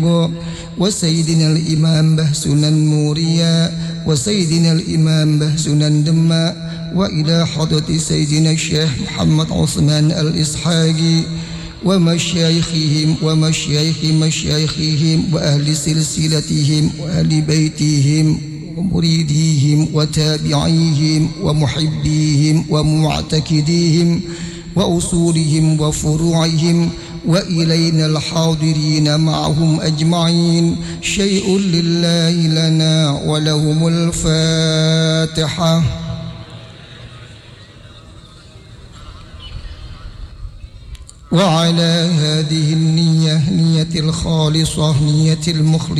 وسيدنا الإمام بهسنا موريا وسيدنا الإمام بهسنا دما وإلى حضرة سيدنا الشيخ محمد عثمان الإسحاقي ومشايخهم ومشايخ مشايخهم وأهل سلسلتهم وأهل بيتهم ومريديهم وتابعيهم ومحبيهم ومعتكديهم وأصولهم وفروعهم وإلينا الحاضرين معهم أجمعين. شيء لله لنا ولهم الفاتحة. وعلى هذه النية، نية الخالصة، نية المخلصة